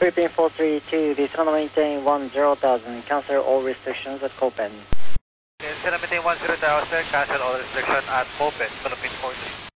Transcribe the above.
Philippine 432, this is going to maintain 10,000, cancel all restrictions at Copen. Yes, maintain 10,000, cancel all restrictions at Copen, Philippine 432.